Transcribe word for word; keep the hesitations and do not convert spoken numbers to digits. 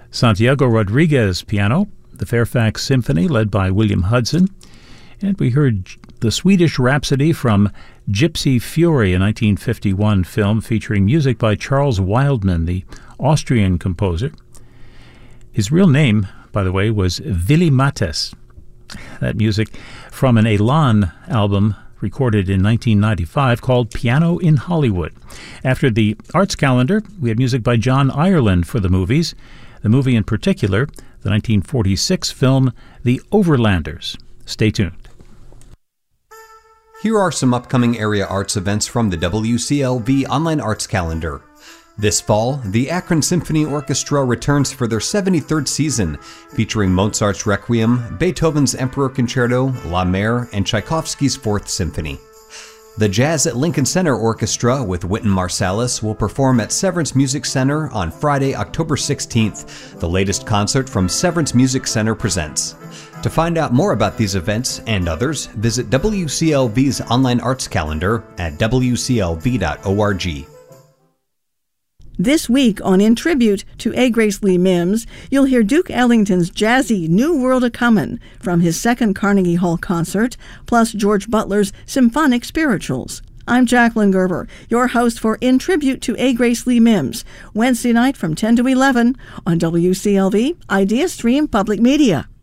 Santiago Rodriguez piano, the Fairfax Symphony led by William Hudson, and we heard the Swedish Rhapsody from Gypsy Fury, a nineteen fifty-one film featuring music by Charles Wildman, the Austrian composer. His real name, by the way, was Willy Mattes. That music from an Elan album recorded in nineteen ninety-five called Piano in Hollywood. After the arts calendar, we had music by John Ireland for the movies. The movie in particular, the nineteen forty-six film The Overlanders. Stay tuned. Here are some upcoming area arts events from the W C L V Online Arts Calendar. This fall, the Akron Symphony Orchestra returns for their seventy-third season, featuring Mozart's Requiem, Beethoven's Emperor Concerto, La Mer, and Tchaikovsky's Fourth Symphony. The Jazz at Lincoln Center Orchestra with Wynton Marsalis will perform at Severance Music Center on Friday, October sixteenth, the latest concert from Severance Music Center presents. To find out more about these events and others, visit W C L V's online arts calendar at w c l v dot org. This week on In Tribute to A. Grace Lee Mims, you'll hear Duke Ellington's jazzy New World A-Comin' from his second Carnegie Hall concert, plus George Butler's symphonic spirituals. I'm Jacqueline Gerber, your host for In Tribute to A. Grace Lee Mims, Wednesday night from ten to eleven on W C L V Idea Stream Public Media.